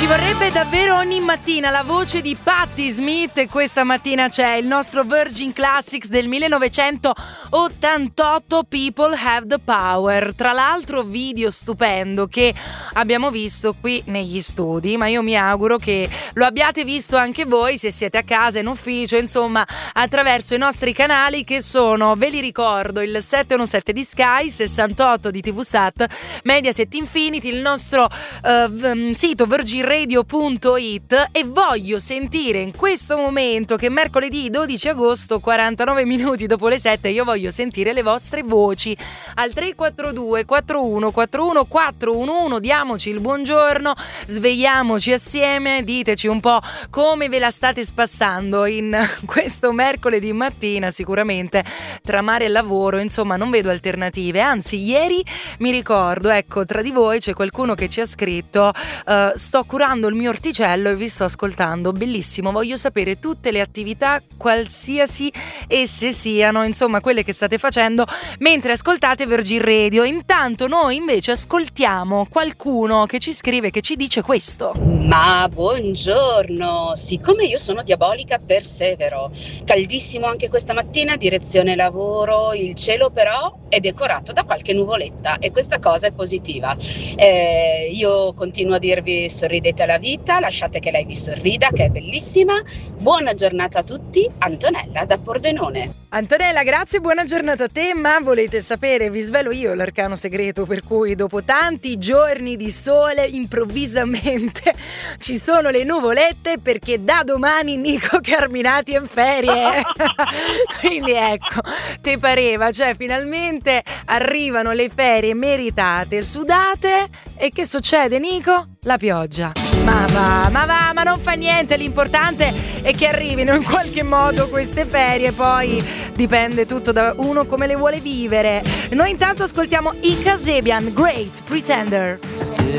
Ci vorrebbe davvero ogni mattina la voce di Patti Smith e questa mattina c'è il nostro Virgin Classics del 1988, People Have the Power. Tra l'altro video stupendo che abbiamo visto qui negli studi, ma io mi auguro che lo abbiate visto anche voi se siete a casa, in ufficio, insomma attraverso i nostri canali che sono, ve li ricordo, il 717 di Sky, 68 di TVSAT, Mediaset Infinity, il nostro sito virginradio.it. E voglio sentire in questo momento che mercoledì 12 agosto 49 minuti dopo le 7 io voglio sentire le vostre voci al 342 41 41 411. Diamoci il buongiorno, svegliamoci assieme, diteci un po' come ve la state spassando in questo mercoledì mattina. Sicuramente tra mare e lavoro, insomma, non vedo alternative, anzi ieri mi ricordo, ecco, tra di voi c'è qualcuno che ci ha scritto sto curando il mio orticello e vi sto ascoltando, bellissimo, voglio sapere tutte le attività, qualsiasi esse siano, insomma quelle che state facendo mentre ascoltate Virgin Radio. Intanto noi invece ascoltiamo qualcuno che ci scrive, che ci dice questo. Ma buongiorno, siccome io sono diabolica persevero, caldissimo anche questa mattina, direzione lavoro, il cielo però è decorato da qualche nuvoletta e questa cosa è positiva. Io continuo a dirvi sorridete alla vita, lasciate che lei vi sorrida, che è bellissima. Buona giornata a tutti, Antonella da Pordenone. Antonella, grazie, buona giornata a te. Ma volete sapere, vi svelo io l'arcano segreto per cui dopo tanti giorni di sole improvvisamente ci sono le nuvolette, perché da domani Nico Carminati è in ferie. Quindi ecco, te pareva, cioè finalmente arrivano le ferie meritate, sudate, e che succede, Nico? La pioggia. Ma non fa niente, l'importante è che arrivino in qualche modo queste ferie, poi dipende tutto da uno come le vuole vivere. Noi intanto ascoltiamo i Kasabian, Great Pretender.